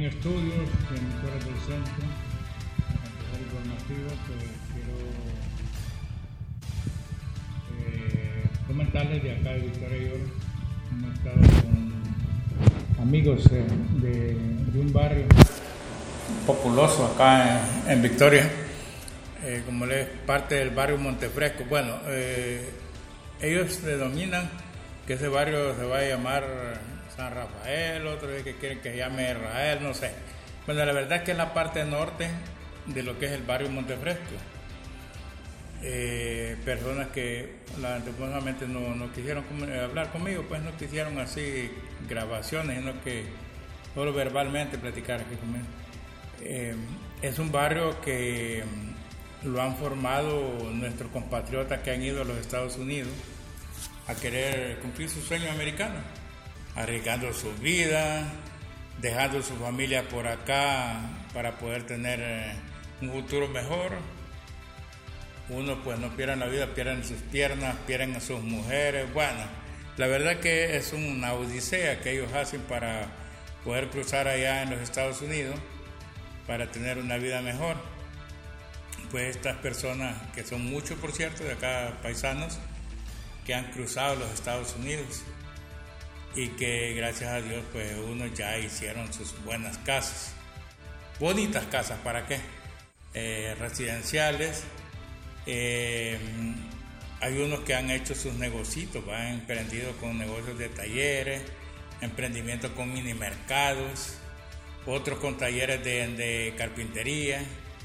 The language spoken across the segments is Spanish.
estudios, emisores del centro, informativo, pues quiero comentarles de acá de Victoria y Oro. Hemos estado con amigos de un barrio populoso acá en Victoria, como es parte del barrio Montefresco. Bueno, ellos denominan que ese barrio se va a llamar San Rafael, otros que quieren que se llame Israel, no sé. Bueno, la verdad es que es la parte norte de lo que es el barrio Montefresco. Personas que lamentablemente no quisieron hablar conmigo, pues no quisieron así grabaciones, sino que solo verbalmente platicar aquí conmigo. Es un barrio que lo han formado nuestros compatriotas que han ido a los Estados Unidos a querer cumplir sus sueños americanos, arriesgando su vida, dejando su familia por acá para poder tener un futuro mejor. Uno pues no pierden la vida, pierden sus piernas, pierden a sus mujeres. Bueno, la verdad que es una odisea que ellos hacen para poder cruzar allá en los Estados Unidos para tener una vida mejor. Pues estas personas, que son muchos por cierto, de acá paisanos, que han cruzado los Estados Unidos y que gracias a Dios pues unos ya hicieron sus buenas casas, bonitas casas, ¿para qué? Residenciales. Hay unos que han hecho sus negocios, han emprendido con negocios de talleres, emprendimientos con mini mercados, otros con talleres de carpintería,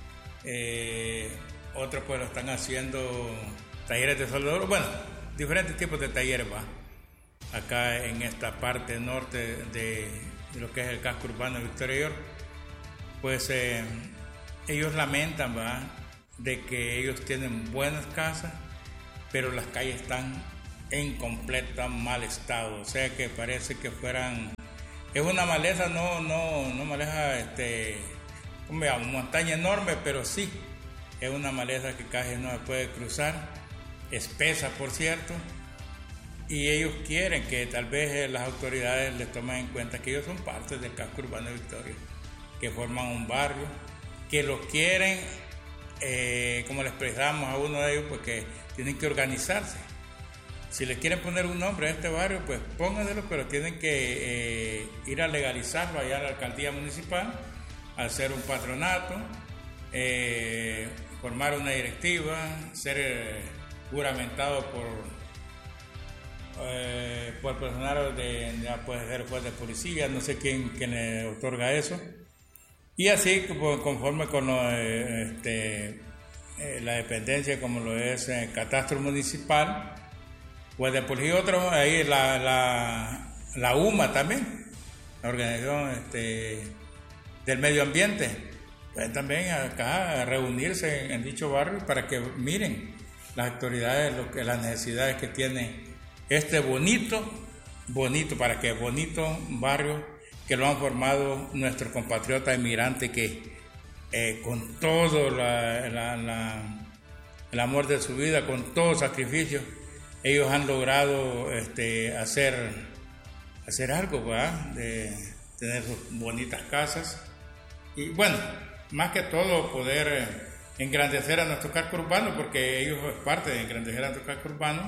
otros pues lo están haciendo talleres de soldadura, bueno, diferentes tipos de talleres acá en esta parte norte de lo que es el casco urbano de Victoria y Oro. Pues ellos lamentan de que ellos tienen buenas casas, pero las calles están en completo mal estado, o sea que parece que fueran, es una maleza, no maleza, como llamo, montaña enorme, pero sí es una maleza que casi no se puede cruzar, espesa por cierto, y ellos quieren que tal vez las autoridades les tomen en cuenta que ellos son parte del casco urbano de Victoria, que forman un barrio, que lo quieren, como le expresamos a uno de ellos, pues que tienen que organizarse. Si le quieren poner un nombre a este barrio, pues pónganselo, pero tienen que ir a legalizarlo allá a la alcaldía municipal, hacer un patronato, formar una directiva, ser juramentado por personal puede ser juez de policía, no sé quién le otorga eso, y así conforme con la dependencia como lo es el catastro municipal, pues de policía y otros, ahí la UMA también, la organización del medio ambiente, pues también acá a reunirse en dicho barrio para que miren las autoridades las necesidades que tiene este bonito barrio que lo han formado nuestros compatriotas emigrantes que con todo el amor de su vida, con todo sacrificio, ellos han logrado hacer algo, de tener sus bonitas casas y bueno, más que todo poder engrandecer a nuestro casco urbano, porque ellos es parte de engrandecer a nuestro casco urbano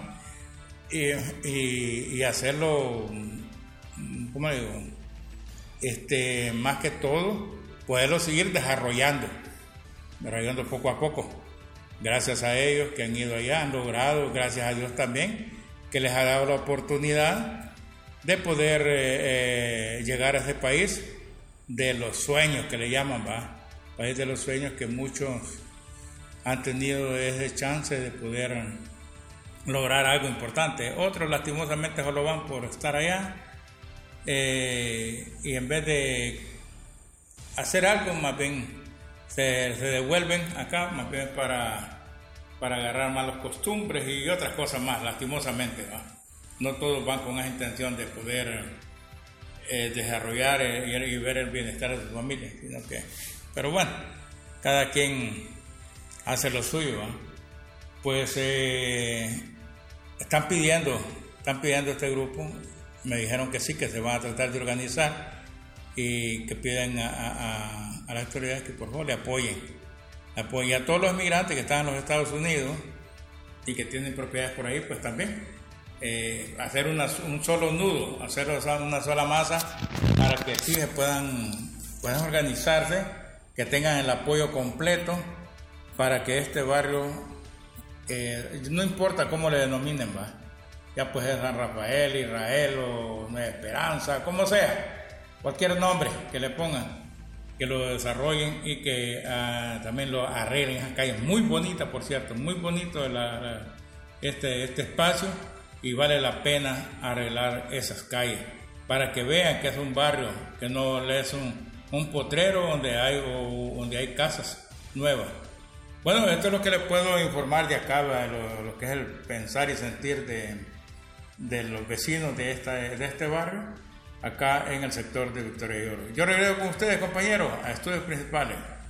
y hacerlo, ¿cómo digo? Más que todo, poderlo seguir desarrollando poco a poco. Gracias a ellos que han ido allá, han logrado, gracias a Dios también, que les ha dado la oportunidad de poder llegar a ese país de los sueños que le llaman, país de los sueños, que muchos han tenido ese chance de poder lograr algo importante. Otros lastimosamente solo van por estar allá y en vez de hacer algo, más bien se devuelven acá, más bien para agarrar malas costumbres y otras cosas más, lastimosamente. No todos van con esa intención de poder desarrollar y ver el bienestar de su familia, sino que, pero bueno, cada quien hace lo suyo, pues están pidiendo este grupo, me dijeron que sí, que se van a tratar de organizar y que piden a las autoridades que por favor le apoyen a todos los migrantes que están en los Estados Unidos y que tienen propiedades por ahí, pues también hacer un solo nudo, hacer una sola masa para que sí se puedan organizarse, que tengan el apoyo completo para que este barrio, no importa cómo le denominen, va, ya pues es San Rafael, Israel o Nueva Esperanza, como sea, cualquier nombre que le pongan, que lo desarrollen y que también lo arreglen. Esas calles muy bonitas, por cierto, muy bonito este espacio, y vale la pena arreglar esas calles para que vean que es un barrio, que no es un potrero donde hay casas nuevas. Bueno, esto es lo que les puedo informar de acá, lo que es el pensar y sentir de los vecinos de este barrio, acá en el sector de Victoria y Oro. Yo regreso con ustedes, compañeros, a Estudios Principales.